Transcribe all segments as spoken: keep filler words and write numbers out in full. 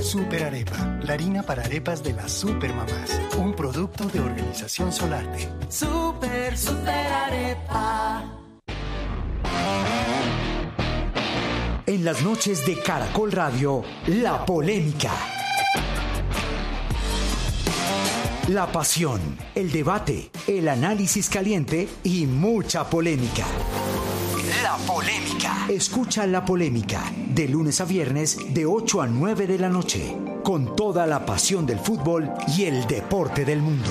Super Arepa, la harina para arepas de las supermamás. Un producto de Organización Solarte. Super, super arepa. En las noches de Caracol Radio, la polémica. La pasión, el debate, el análisis caliente y mucha polémica. La polémica. Escucha La Polémica, de lunes a viernes, de ocho a nueve de la noche, con toda la pasión del fútbol y el deporte del mundo.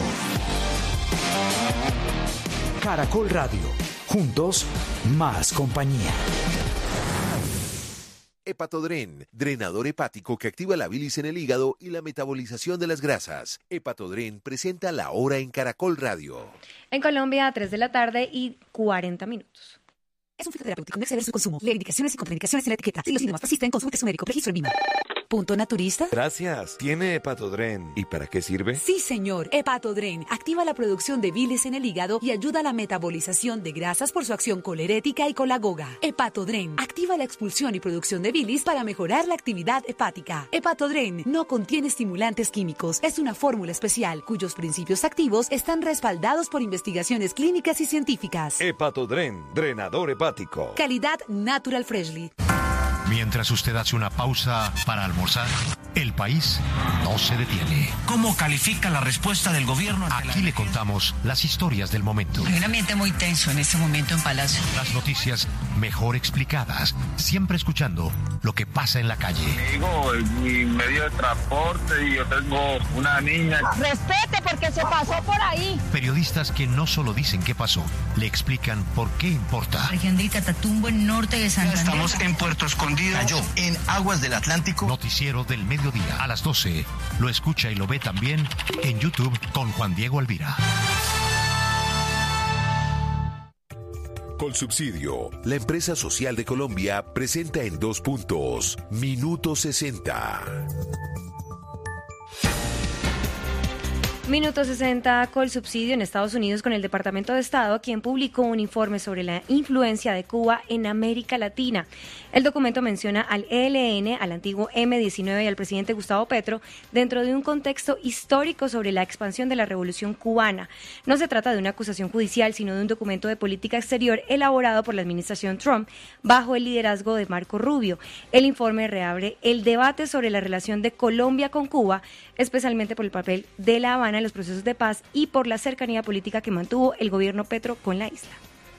Caracol Radio, juntos, más compañía. Hepatodren, drenador hepático que activa la bilis en el hígado y la metabolización de las grasas. Hepatodren presenta La Hora en Caracol Radio. En Colombia, a tres de la tarde y cuarenta minutos. Es un fitoterapéutico, no exceder su consumo. Lee indicaciones y contraindicaciones en la etiqueta. Si los síntomas persisten, consulte a su médico. Registro en Vima. ¿Punto naturista? Gracias. ¿Tiene Hepatodren? ¿Y para qué sirve? Sí, señor. Hepatodren activa la producción de bilis en el hígado y ayuda a la metabolización de grasas por su acción colerética y colagoga. Hepatodren activa la expulsión y producción de bilis para mejorar la actividad hepática. Hepatodren no contiene estimulantes químicos. Es una fórmula especial cuyos principios activos están respaldados por investigaciones clínicas y científicas. Hepatodren, drenador hepático. Calidad Natural Freshly. Mientras usted hace una pausa para almorzar, el país no se detiene. ¿Cómo califica la respuesta del gobierno? Aquí le contamos las historias del momento. Hay un ambiente muy tenso en este momento en Palacio. Las noticias mejor explicadas, siempre escuchando lo que pasa en la calle. Digo, mi medio de transporte y yo tengo una niña. Respete porque se pasó por ahí. Periodistas que no solo dicen qué pasó, le explican por qué importa. Región de Catatumbo, en norte de Santander. Estamos en Puerto Escondido. Cayó en aguas del Atlántico. Noticiero del mediodía a las doce. Lo escucha y lo ve también en YouTube con Juan Diego Alvira. Colsubsidio, la empresa social de Colombia, presenta en dos puntos. Minuto sesenta. Minuto sesenta, Colsubsidio en Estados Unidos con el Departamento de Estado, quien publicó un informe sobre la influencia de Cuba en América Latina. El documento menciona al E L N, al antiguo eme diecinueve y al presidente Gustavo Petro dentro de un contexto histórico sobre la expansión de la Revolución cubana. No se trata de una acusación judicial, sino de un documento de política exterior elaborado por la administración Trump bajo el liderazgo de Marco Rubio. El informe reabre el debate sobre la relación de Colombia con Cuba, especialmente por el papel de La Habana en los procesos de paz y por la cercanía política que mantuvo el gobierno Petro con la isla.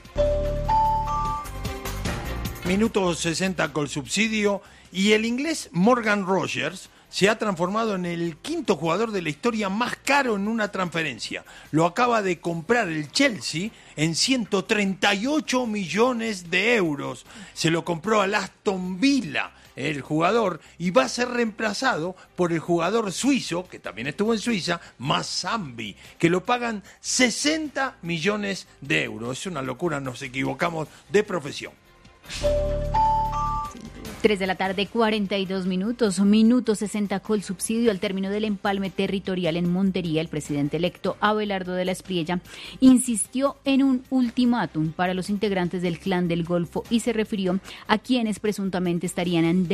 Minuto sesenta Colsubsidio. Y el inglés Morgan Rogers se ha transformado en el quinto jugador de la historia más caro en una transferencia. Lo acaba de comprar el Chelsea en ciento treinta y ocho millones de euros. Se lo compró al Aston Villa, el jugador, y va a ser reemplazado por el jugador suizo, que también estuvo en Suiza, Mazambi, que lo pagan sesenta millones de euros. Es una locura, nos equivocamos de profesión. tres de la tarde, cuarenta y dos minutos, minuto sesenta Colsubsidio. Al término del empalme territorial en Montería, el presidente electo Abelardo de la Espriella insistió en un ultimátum para los integrantes del Clan del Golfo y se refirió a quienes presuntamente estarían en